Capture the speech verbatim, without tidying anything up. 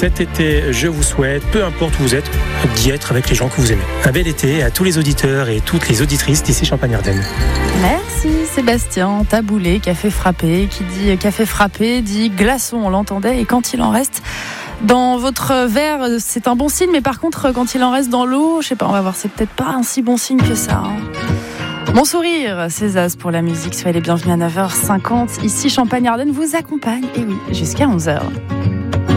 cet été, je vous souhaite, peu importe où vous êtes, d'y être avec les gens que vous aimez. Un bel été à tous les auditeurs et toutes les auditrices d'ici Champagne-Ardenne. Merci Sébastien Taboulé, Café Frappé. Qui dit café frappé dit glaçon, on l'entendait, et quand il en reste dans votre verre, c'est un bon signe, mais par contre quand il en reste dans l'eau, je sais pas, on va voir, c'est peut-être pas un si bon signe que ça, hein. Mon sourire, César pour la musique, soyez les bienvenus à neuf heures cinquante. Ici Champagne-Ardenne vous accompagne, et oui, jusqu'à onze heures.